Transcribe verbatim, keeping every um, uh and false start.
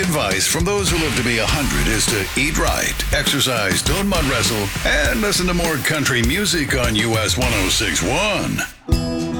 advice from those who live to be one hundred is to eat right, exercise, don't mud wrestle, and listen to more country music on U S one oh six one.